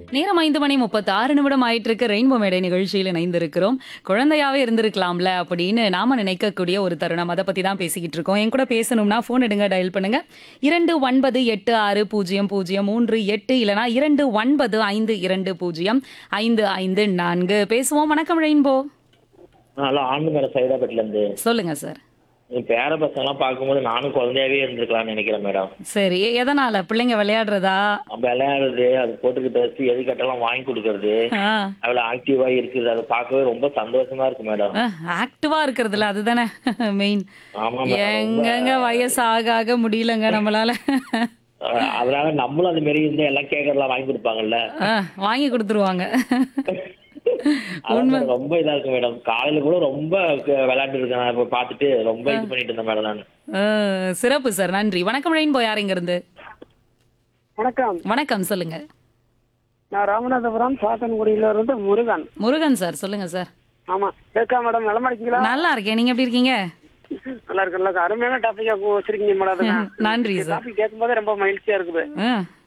நேரம் 5:36 ஆயிட்டு இருக்கு. ரெயின்போ மேடை நிகழ்ச்சியில் இணைந்திருக்கிறோம். குழந்தையாவே இருந்திருக்கலாம்ல அப்படின்னு நாம நினைக்கக்கூடிய ஒரு தருணம். அதை பத்தி தான் பேசிக்கிட்டு இருக்கோம். என் கூட பேசணும்னா ஃபோன் எடுங்க, டயல் பண்ணுங்க. 29860038 இல்லனா 2952205554 பேசுவோம். வணக்கம் ரெயின்போ. ஹலோ, ஆண்டுங்கிற சைதாப்பேட்டில இருந்து. சொல்லுங்க சார். என் பேர பசங்கெல்லாம் பார்க்கும்போது நானும் குழந்தையாவே இருந்திருக்கலாம்னு நினைக்கிறேன் மேடம். சரி, எதனால? பிள்ளைங்க விளையாடுறதா? விளையாடுறது, அது போட்டுக்கு ட்ரெஸ் எது கட்டெல்லாம் வாங்கி கொடுக்கறது, ஆ, அவ்வளோ ஆக்டிவா இருக்குது. அதை பார்க்கவே ரொம்ப சந்தோஷமா இருக்கு மேடம். ஆக்டிவா இருக்கிறதுல அதுதானே மெயின். ஆமா மேடம், ரொம்ப. எங்கங்க வயசு ஆக ஆக முடியலங்க நம்மளால. அதனால நம்மளும் அந்த மாரி இருந்தா எல்லாம் கேட்கறதெல்லாம் வாங்கி கொடுப்பாங்கல்ல. வாங்கி கொடுத்துருவாங்க. அதான் உண்மை. மேடம், ரொம்ப இதா இருக்கு மேடம். காலையில கூட ரொம்ப விளையாட்டு இருக்கேன். நான் இப்ப பார்த்துட்டு ரொம்ப இது பண்ணிட்டு இருந்தேன் மேடம் நான். சிறப்பு சார், நன்றி. வணக்கம் ரெயின்போ. யார் இங்க இருந்து? வணக்கம். வணக்கம், சொல்லுங்க. நான் ராமநாதபுரம் சாத்தன்குடியில இருந்து முருகன். முருகன் சார், சொல்லுங்க சார். ஆமா, கேட்கா மேடம், நலமா இருக்கீங்களா? நல்லா இருக்கேன், நீங்க எப்படி இருக்கீங்க? நல்லா இருக்கு, நல்லா இருக்கு. அருமையான டாபிக்கா வச்சிருக்கீங்க மேடம். நன்றி சார். டாபிக் கேட்கும்போது ரொம்ப மகிழ்ச்சியா இருக்குது.